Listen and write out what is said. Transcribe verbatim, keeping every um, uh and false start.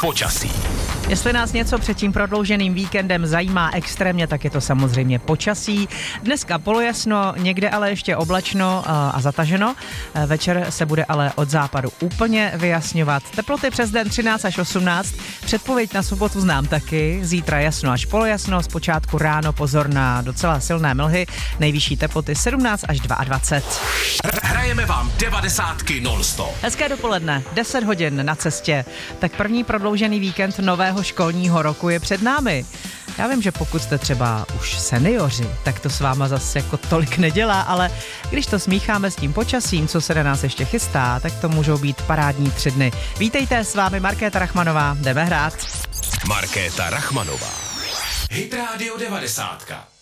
Počasí. Jestli nás něco před tím prodlouženým víkendem zajímá extrémně, tak je to samozřejmě počasí. Dneska polojasno, někde ale ještě oblačno a zataženo. Večer se bude ale od západu úplně vyjasňovat. Teploty přes den třináct až osmnáct. Předpověď na sobotu znám taky. Zítra jasno až polojasno, zpočátku ráno pozor na docela silné mlhy. Nejvyšší teploty sedmnáct až dvacet dva. Hrajeme vám devadesátky non-stop. Hezké dopoledne, deset hodin na cestě. Tak první prodloužený víkend nového školního roku je před námi. Já vím, že pokud jste třeba už seniori, tak to s váma zase jako tolik nedělá, ale když to smícháme s tím počasím, co se na nás ještě chystá, tak to můžou být parádní tři dny. Vítejte, s vámi Markéta Rachmanová, jdeme hrát. Markéta Rachmanová. Hit Radio devadesátka.